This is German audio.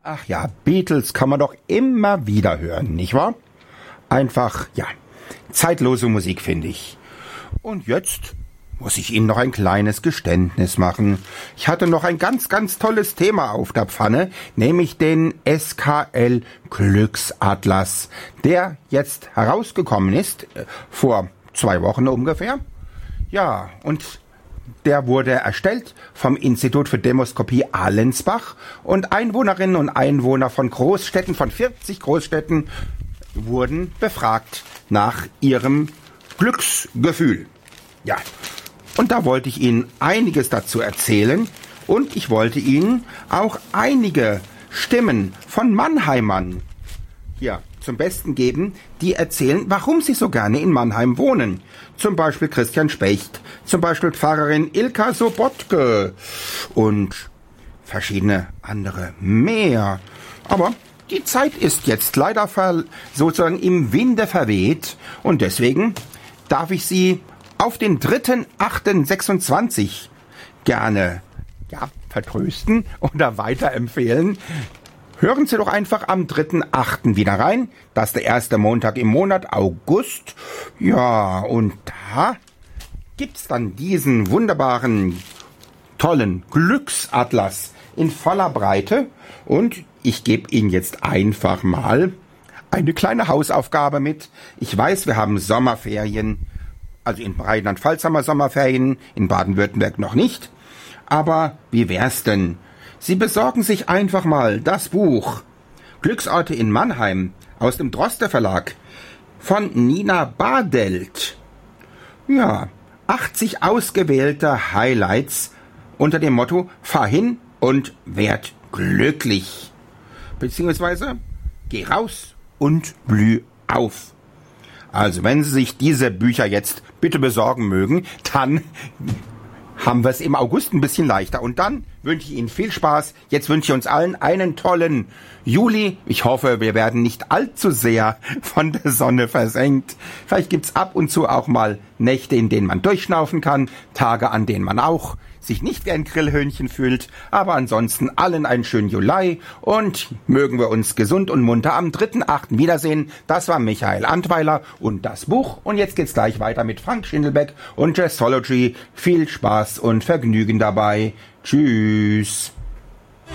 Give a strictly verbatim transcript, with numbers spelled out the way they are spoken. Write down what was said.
Ach ja, Beatles kann man doch immer wieder hören, nicht wahr? Einfach, ja, zeitlose Musik, finde ich. Und jetzt muss ich Ihnen noch ein kleines Geständnis machen. Ich hatte noch ein ganz, ganz tolles Thema auf der Pfanne, nämlich den S K L Glücksatlas, der jetzt herausgekommen ist, äh, vor zwei Wochen ungefähr. Ja, und der wurde erstellt vom Institut für Demoskopie Allensbach und Einwohnerinnen und Einwohner von Großstädten, von vierzig Großstädten, wurden befragt nach ihrem Glücksgefühl. Ja, und da wollte ich Ihnen einiges dazu erzählen und ich wollte Ihnen auch einige Stimmen von Mannheimern ja, zum Besten geben, die erzählen, warum sie so gerne in Mannheim wohnen. Zum Beispiel Christian Specht, zum Beispiel Pfarrerin Ilka Sobotke und verschiedene andere mehr. Aber die Zeit ist jetzt leider ver- sozusagen im Winde verweht und deswegen darf ich Sie auf den dritten achten sechsundzwanzig gerne ja, vertrösten oder weiterempfehlen. Hören Sie doch einfach am dritten achten wieder rein. Das ist der erste Montag im Monat August. Ja, und da gibt's dann diesen wunderbaren, tollen Glücksatlas in voller Breite. Und ich gebe Ihnen jetzt einfach mal eine kleine Hausaufgabe mit. Ich weiß, wir haben Sommerferien. Also in Rheinland-Pfalz haben wir Sommerferien, in Baden-Württemberg noch nicht. Aber wie wär's denn? Sie besorgen sich einfach mal das Buch Glücksorte in Mannheim aus dem Droste Verlag von Nina Badelt. Ja, achtzig ausgewählte Highlights unter dem Motto Fahr hin und werd glücklich. Beziehungsweise geh raus und blüh auf. Also wenn Sie sich diese Bücher jetzt bitte besorgen mögen, dann haben wir es im August ein bisschen leichter. Und dann wünsche ich Ihnen viel Spaß. Jetzt wünsche ich uns allen einen tollen Juli. Ich hoffe, wir werden nicht allzu sehr von der Sonne versenkt. Vielleicht gibt's ab und zu auch mal Nächte, in denen man durchschnaufen kann, Tage, an denen man auch sich nicht wie ein Grillhöhnchen fühlt. Aber ansonsten allen einen schönen Juli und mögen wir uns gesund und munter am dritten achten wiedersehen. Das war Michael Antweiler und das Buch. Und jetzt geht's gleich weiter mit Frank Schindelbeck und Jazzology. Viel Spaß und Vergnügen dabei. Tschüss.